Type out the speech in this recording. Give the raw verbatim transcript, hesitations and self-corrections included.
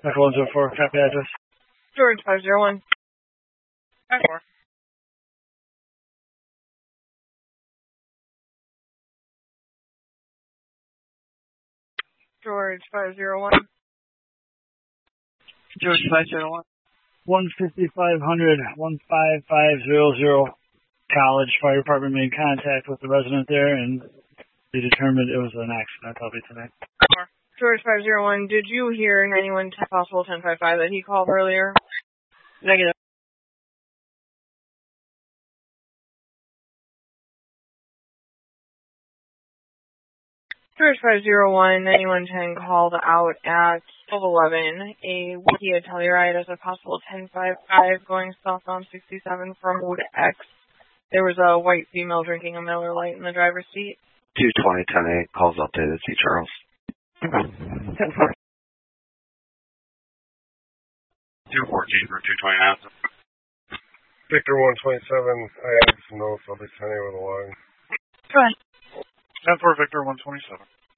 Echo one zero four, copy address. George five zero one. five four. George five zero one. George five zero one. one fifty-five hundred, one five five zero zero College. Fire department made contact with the resident there, and they determined it was an accident. I'll be tonight. George five zero one, did you hear ninety-one possible ten fifty-five that he called earlier? Negative. George five zero one, ninety-one ten called out at twelve eleven. A Wikia Telluride as a possible ten fifty-five going southbound sixty-seven from Road X. There was a white female drinking a Miller Lite in the driver's seat. two twenty ten eight calls updated. See Charles. ten four. two fourteen for two twenty nine. Victor one twenty-seven, I have some notes. I'll be sending with a line. Go ahead. ten four Victor one twenty-seven.